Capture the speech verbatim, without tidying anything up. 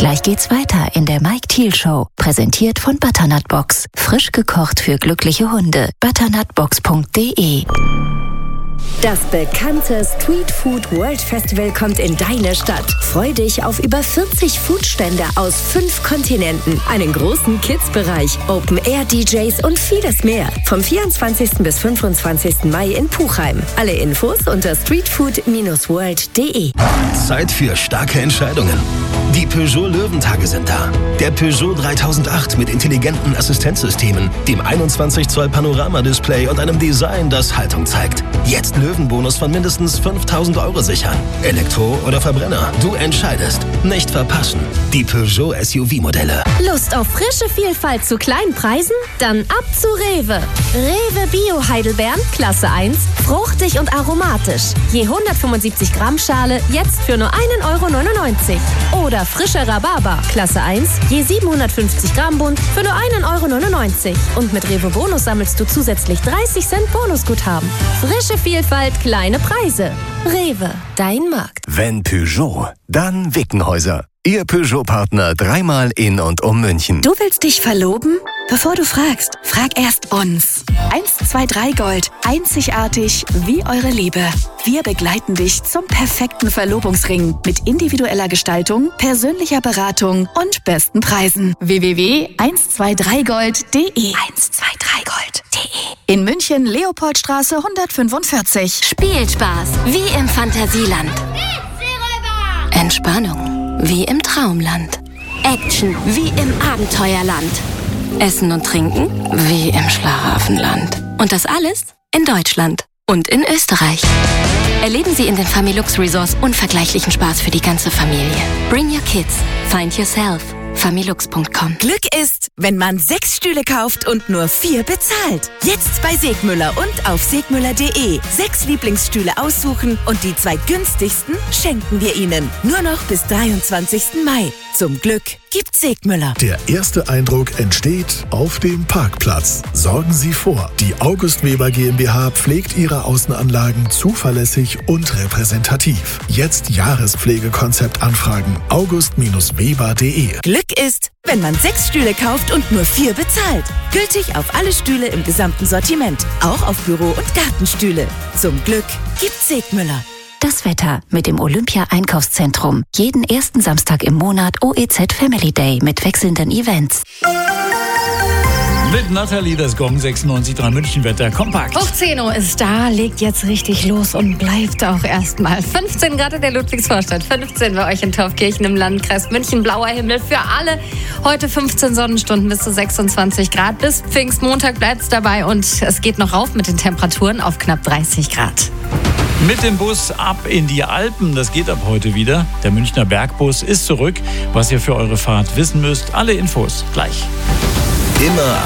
Gleich geht's weiter in der Mike Thiel Show. Präsentiert von Butternut Box. Frisch gekocht für glückliche Hunde. butternutbox punkt de. Das bekannte Street Food World Festival kommt in deine Stadt. Freu dich auf über vierzig Foodstände aus fünf Kontinenten, einen großen Kids-Bereich, Open-Air-D Js und vieles mehr. Vom vierundzwanzigsten bis fünfundzwanzigsten Mai in Puchheim. Alle Infos unter streetfood Bindestrich world punkt de. Zeit für starke Entscheidungen. Die Peugeot Löwentage sind da. Der Peugeot dreitausendacht mit intelligenten Assistenzsystemen, dem einundzwanzig Zoll Panoramadisplay und einem Design, das Haltung zeigt. Jetzt Löwenbonus von mindestens fünftausend Euro sichern. Elektro oder Verbrenner, du entscheidest. Nicht verpassen. Die Peugeot S U V-Modelle. Lust auf frische Vielfalt zu kleinen Preisen? Dann ab zu Rewe. Rewe Bio Heidelbeeren, Klasse eins, fruchtig und aromatisch. Je hundertfünfundsiebzig Gramm Schale, jetzt für nur einen Euro neunundneunzig. Oder frischer Rhabarber, Klasse eins, je siebenhundertfünfzig Gramm Bund, für nur einen Euro neunundneunzig. Und mit Rewe Bonus sammelst du zusätzlich dreißig Cent Bonusguthaben. Frische Vielfalt, kleine Preise. Rewe, dein Markt. Wenn Peugeot, dann Wickenhäuser. Ihr Peugeot-Partner dreimal in und um München. Du willst dich verloben? Bevor du fragst, frag erst uns. eins zwei drei Gold. Einzigartig wie eure Liebe. Wir begleiten dich zum perfekten Verlobungsring mit individueller Gestaltung, persönlicher Beratung und besten Preisen. w w w punkt eins zwei drei gold punkt de eins zwei drei gold punkt de. In München, Leopoldstraße hundertfünfundvierzig. Spielspaß wie im Fantasieland. Entspannung wie im Traumland. Action wie im Abenteuerland. Essen und Trinken wie im Schlaraffenland. Und das alles in Deutschland und in Österreich. Erleben Sie in den Familux Resorts unvergleichlichen Spaß für die ganze Familie. Bring your kids. Find yourself. familux punkt com. Glück ist, wenn man sechs Stühle kauft und nur vier bezahlt. Jetzt bei Segmüller und auf segmüller punkt de. Sechs Lieblingsstühle aussuchen und die zwei günstigsten schenken wir Ihnen. Nur noch bis dreiundzwanzigsten Mai. Zum Glück gibt's Segmüller. Der erste Eindruck entsteht auf dem Parkplatz. Sorgen Sie vor. Die August Weber GmbH pflegt ihre Außenanlagen zuverlässig und repräsentativ. Jetzt Jahrespflegekonzept anfragen. august Weber punkt de. Glück ist, wenn man sechs Stühle kauft und nur vier bezahlt. Gültig auf alle Stühle im gesamten Sortiment. Auch auf Büro- und Gartenstühle. Zum Glück gibt's Segmüller. Das Wetter mit dem Olympia-Einkaufszentrum. Jeden ersten Samstag im Monat O E Z Family Day mit wechselnden Events. Mit Nathalie, das Gong sechsundneunzig Komma drei Münchenwetter kompakt. Hoch zehn Uhr ist da, legt jetzt richtig los und bleibt auch erstmal. fünfzehn Grad in der Ludwigsvorstadt, fünfzehn bei euch in Taufkirchen im Landkreis München. Blauer Himmel für alle. Heute fünfzehn Sonnenstunden bis zu sechsundzwanzig Grad. Bis Pfingstmontag bleibt es dabei und es geht noch rauf mit den Temperaturen auf knapp dreißig Grad. Mit dem Bus ab in die Alpen, das geht ab heute wieder. Der Münchner Bergbus ist zurück. Was ihr für eure Fahrt wissen müsst, alle Infos gleich. Immer